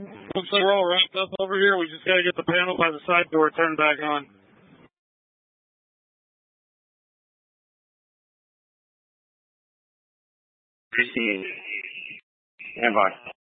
Looks like we're all wrapped up over here. We just got to get the panel by the side door turned back on. Stand by.